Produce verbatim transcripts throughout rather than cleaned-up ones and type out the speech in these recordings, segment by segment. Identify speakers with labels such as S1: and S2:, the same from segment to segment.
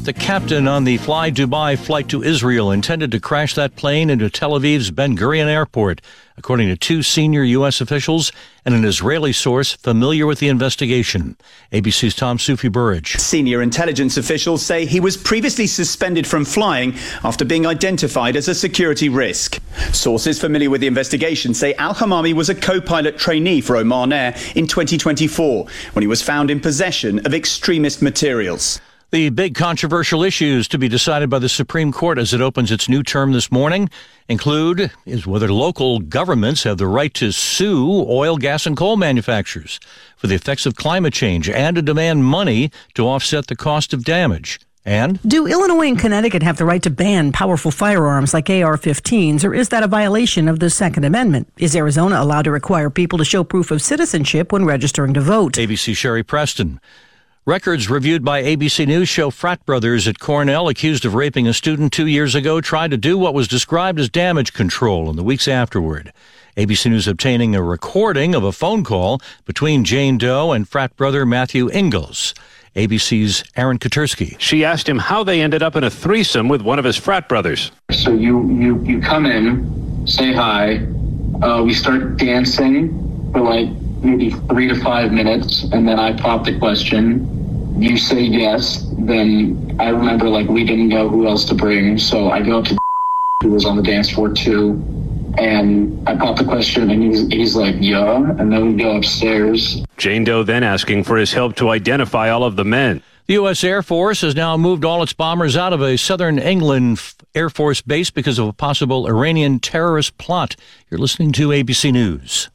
S1: the captain on the Fly Dubai flight to Israel intended to crash that plane into Tel Aviv's Ben Gurion Airport, according to two senior U S officials and an Israeli source familiar with the investigation. A B C's Tom Sufi Burridge.
S2: Senior intelligence officials say he was previously suspended from flying after being identified as a security risk. Sources familiar with the investigation say Al-Hamami was a co-pilot trainee for Oman Air in twenty twenty-four when he was found in possession of extremist materials.
S1: The big controversial issues to be decided by the Supreme Court as it opens its new term this morning include is whether local governments have the right to sue oil, gas, and coal manufacturers for the effects of climate change and to demand money to offset the cost of damage. And
S3: do Illinois and Connecticut have the right to ban powerful firearms like A R fifteens, or is that a violation of the Second Amendment? Is Arizona allowed to require people to show proof of citizenship when registering to vote?
S1: A B C Sherry Preston. Records reviewed by A B C News show frat brothers at Cornell accused of raping a student two years ago tried to do what was described as damage control in the weeks afterward. A B C News obtaining a recording of a phone call between Jane Doe and frat brother Matthew Ingalls. A B C's Aaron Katersky.
S4: She asked him how they ended up in a threesome with one of his frat brothers.
S5: So you, you, you come in, say hi, uh, we start dancing for like maybe three to five minutes, and then I pop the question. You say yes, then I remember like we didn't know who else to bring, so I go up to who was on the dance floor too, and I pop the question, and he's, he's like, yeah, and then we go upstairs.
S4: Jane Doe then asking for his help to identify all of the men.
S1: The U S Air Force has now moved all its bombers out of a southern England Air Force base because of a possible Iranian terrorist plot. You're listening to A B C News.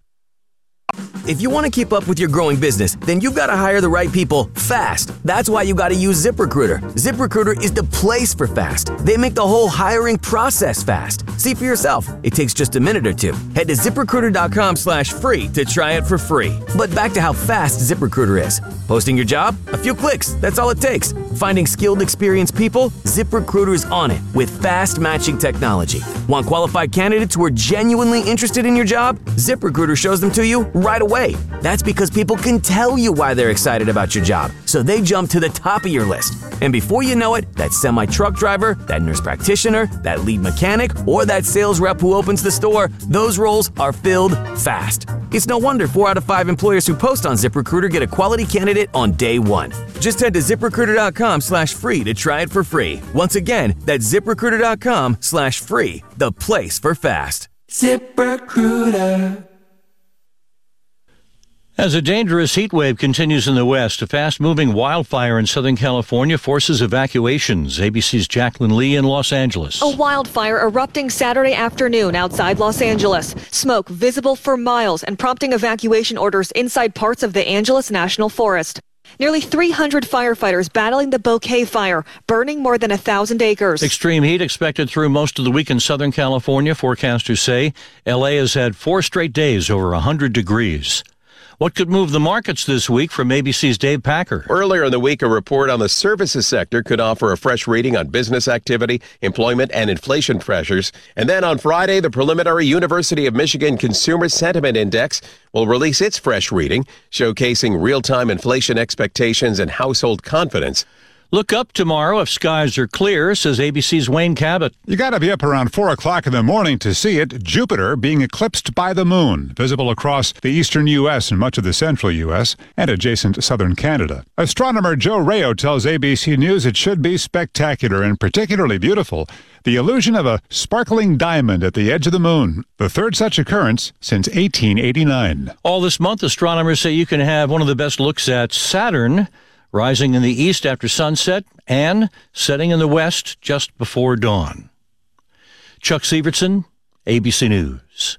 S6: If you want to keep up with your growing business, then you've got to hire the right people fast. That's why you got to use ZipRecruiter. ZipRecruiter is the place for fast. They make the whole hiring process fast. See for yourself. It takes just a minute or two. Head to ZipRecruiter.com slash free to try it for free. But back to how fast ZipRecruiter is. Posting your job? A few clicks. That's all it takes. Finding skilled, experienced people? ZipRecruiter is on it with fast matching technology. Want qualified candidates who are genuinely interested in your job? ZipRecruiter shows them to you right away. That's because people can tell you why they're excited about your job, so they jump to the top of your list. And before you know it, that semi-truck driver, that nurse practitioner, that lead mechanic, or that sales rep who opens the store, those roles are filled fast. It's no wonder four out of five employers who post on ZipRecruiter get a quality candidate on day one. Just head to ZipRecruiter.com slash free to try it for free. Once again, that's ZipRecruiter.com slash free, the place for fast. ZipRecruiter.
S1: As a dangerous heat wave continues in the west, a fast-moving wildfire in Southern California forces evacuations. A B C's Jacqueline Lee in Los Angeles.
S7: A wildfire erupting Saturday afternoon outside Los Angeles. Smoke visible for miles and prompting evacuation orders inside parts of the Angeles National Forest. Nearly three hundred firefighters battling the Bouquet Fire, burning more than one thousand acres.
S1: Extreme heat expected through most of the week in Southern California, forecasters say. L A has had four straight days over one hundred degrees. What could move the markets this week from A B C's Dave Packer?
S8: Earlier in the week, a report on the services sector could offer a fresh reading on business activity, employment, and inflation pressures. And then on Friday, the preliminary University of Michigan Consumer Sentiment Index will release its fresh reading, showcasing real-time inflation expectations and household confidence.
S1: Look up tomorrow if skies are clear, says A B C's Wayne Cabot.
S9: You got to be up around four o'clock in the morning to see it. Jupiter being eclipsed by the moon, visible across the eastern U S and much of the central U S and adjacent southern Canada. Astronomer Joe Rayo tells A B C News it should be spectacular and particularly beautiful. The illusion of a sparkling diamond at the edge of the moon, the third such occurrence since eighteen eighty-nine.
S1: All this month, astronomers say you can have one of the best looks at Saturn, rising in the east after sunset and setting in the west just before dawn. Chuck Sievertson, A B C News.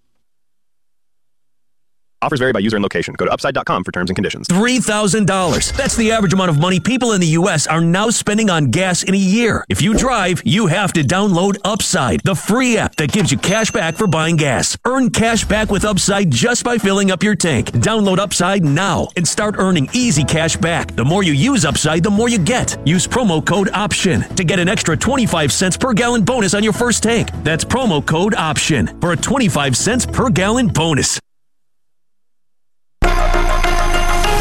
S10: Offers vary by user and location. Go to upside dot com for terms and conditions.
S11: three thousand dollars. That's the average amount of money people in the U S are now spending on gas in a year. If you drive, you have to download Upside, the free app that gives you cash back for buying gas. Earn cash back with Upside just by filling up your tank. Download Upside now and start earning easy cash back. The more you use Upside, the more you get. Use promo code OPTION to get an extra twenty-five cents per gallon bonus on your first tank. That's promo code OPTION for a twenty-five cents per gallon bonus.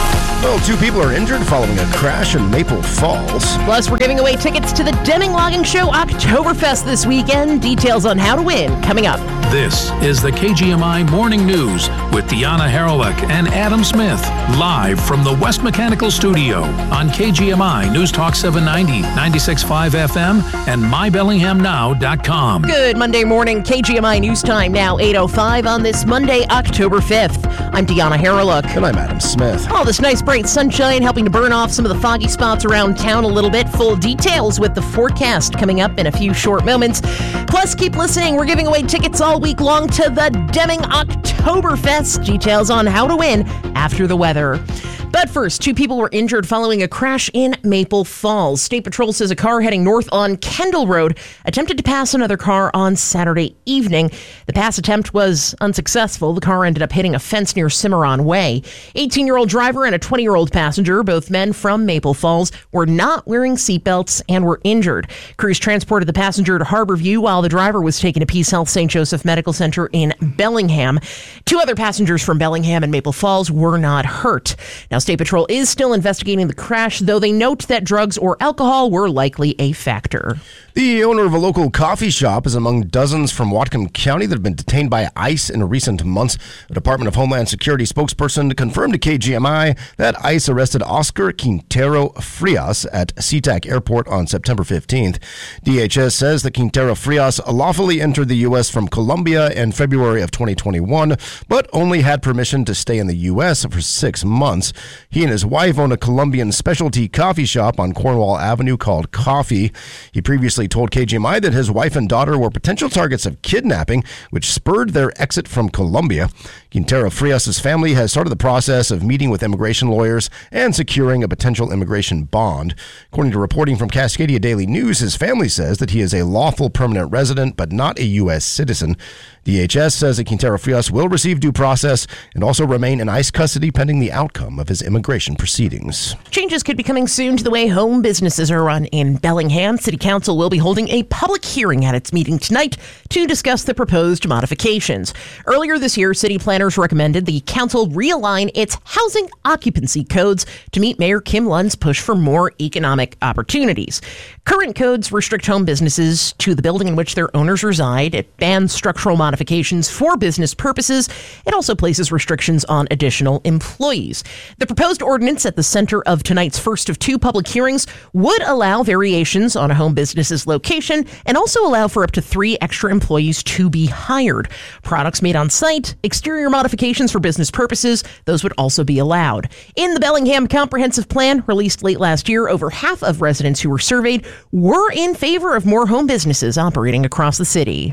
S12: Well, two people are injured following a crash in Maple Falls.
S13: Plus, we're giving away tickets to the Deming Logging Show Oktoberfest this weekend. Details on how to win coming up.
S14: This is the K G M I Morning News with Deanna Haralick and Adam Smith, live from the West Mechanical Studio on K G M I News Talk seven ninety, ninety-six point five F M, and my bellingham now dot com.
S13: Good Monday morning, K G M I News Time now eight oh five on this Monday, October fifth. I'm Deanna Haralick.
S12: And I'm Adam Smith.
S13: All this nice bright sunshine helping to burn off some of the foggy spots around town a little bit. Full details with the forecast coming up in a few short moments. Plus, keep listening. We're giving away tickets all week long to the Deming Oktoberfest. Details on how to win after the weather. But first, two people were injured following a crash in Maple Falls. State Patrol says a car heading north on Kendall Road attempted to pass another car on Saturday evening. The pass attempt was unsuccessful. The car ended up hitting a fence near Cimarron Way. eighteen-year-old driver and a twenty-year-old passenger, both men from Maple Falls, were not wearing seatbelts and were injured. Crews transported the passenger to Harborview while the driver was taken to Peace Health Saint Joseph Medical Center in Bellingham. Two other passengers from Bellingham and Maple Falls were not hurt. Now, State Patrol is still investigating the crash, though they note that drugs or alcohol were likely a factor.
S12: The owner of a local coffee shop is among dozens from Whatcom County that have been detained by ICE in recent months. A Department of Homeland Security spokesperson confirmed to K G M I that ICE arrested Oscar Quintero Frias at SeaTac Airport on September fifteenth. D H S says that Quintero Frias lawfully entered the U S from Colombia in February of twenty twenty-one, but only had permission to stay in the U S for six months. He and his wife own a Colombian specialty coffee shop on Cornwall Avenue called Coffee. He previously told K G M I that his wife and daughter were potential targets of kidnapping, which spurred their exit from Colombia. Quintero Frias' family has started the process of meeting with immigration lawyers and securing a potential immigration bond. According to reporting from Cascadia Daily News, his family says that he is a lawful permanent resident but not a U S citizen. D H S says that Quintero Frias will receive due process and also remain in ICE custody pending the outcome of his immigration proceedings.
S13: Changes could be coming soon to the way home businesses are run in Bellingham. City Council will be holding a public hearing at its meeting tonight to discuss the proposed modifications. Earlier this year, city planners recommended the council realign its housing occupancy codes to meet Mayor Kim Lund's push for more economic opportunities. Current codes restrict home businesses to the building in which their owners reside. It bans structural modifications for business purposes. It also places restrictions on additional employees. The proposed ordinance at the center of tonight's first of two public hearings would allow variations on a home business's location and also allow for up to three extra employees to be hired. Products made on site, exterior modifications for business purposes, those would also be allowed. In the Bellingham Comprehensive Plan, released late last year, over half of residents who were surveyed were in favor of more home businesses operating across the city.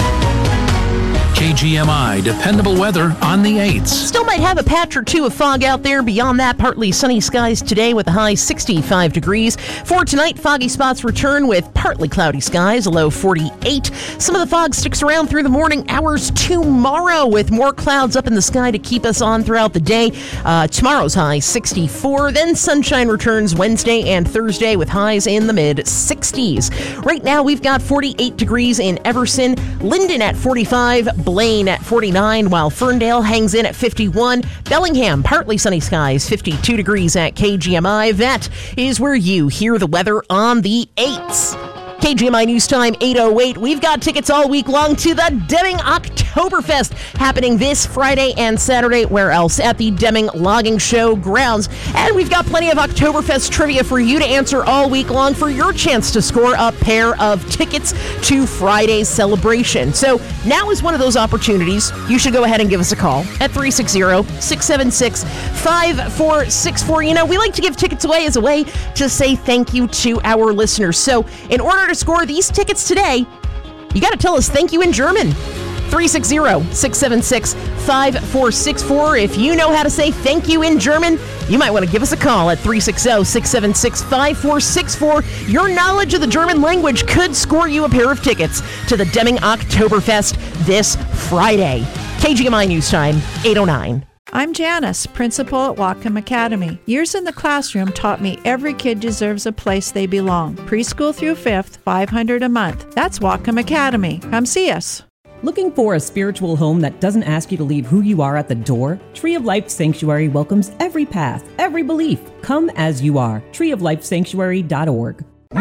S14: K G M I dependable weather on the eights.
S13: Still might have a patch or two of fog out there. Beyond that, partly sunny skies today with a high sixty-five degrees. For tonight, foggy spots return with partly cloudy skies, a low forty-eight. Some of the fog sticks around through the morning hours tomorrow with more clouds up in the sky to keep us on throughout the day. Uh, tomorrow's high sixty-four. Then sunshine returns Wednesday and Thursday with highs in the mid sixties. Right now, we've got forty-eight degrees in Everson, Linden at forty-five, Blaine at forty-nine, while Ferndale hangs in at fifty-one. Bellingham, partly sunny skies, fifty-two degrees at K G M I. That is where you hear the weather on the eights. K G M I News Time eight oh eight. We've got tickets all week long to the Deming Oktoberfest happening this Friday and Saturday. Where else? At the Deming Logging Show grounds. And we've got plenty of Oktoberfest trivia for you to answer all week long for your chance to score a pair of tickets to Friday's celebration. So now is one of those opportunities. You should go ahead and give us a call at three six zero, six seven six, five four six four. You know, we like to give tickets away as a way to say thank you to our listeners. So in order to score these tickets today, you got to tell us thank you in German. three six zero, six seven six, five four six four. If you know how to say thank you in German, you might want to give us a call at three six zero, six seven six, five four six four. Your knowledge of the German language could score you a pair of tickets to the Deming Oktoberfest this Friday. K G M I News Time, eight oh nine.
S15: I'm Janice, principal at Whatcom Academy. Years in the classroom taught me every kid deserves a place they belong. Preschool through fifth, five hundred dollars a month. That's Whatcom Academy. Come see us.
S16: Looking for a spiritual home that doesn't ask you to leave who you are at the door? Tree of Life Sanctuary welcomes every path, every belief. Come as you are. tree of life sanctuary dot org.